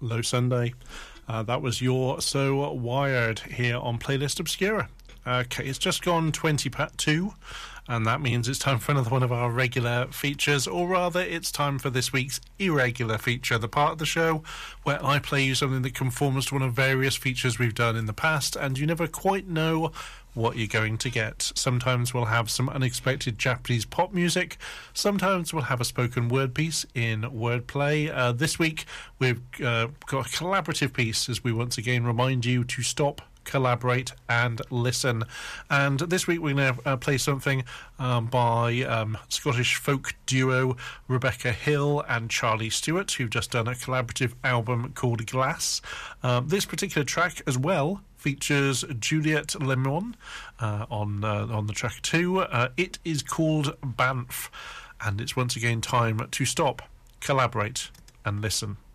Low Sunday. That was your So Wired here on Playlist Obscura. Okay, it's just gone 20 past 2, and that means it's time for another one of our regular features, or rather, it's time for this week's irregular feature, the part of the show where I play you something that conforms to one of various features we've done in the past, and you never quite know what you're going to get. Sometimes we'll have some unexpected Japanese pop music. Sometimes we'll have a spoken word piece in Wordplay. This week we've got a collaborative piece as we once again remind you to stop, collaborate and listen. And this week we're going to play something by Scottish folk duo Rebecca Hill and Charlie Stewart, who've just done a collaborative album called Glass. This particular track as well features Juliette Lemon on the track too. It is called Banff, and it's once again time to stop, collaborate and listen.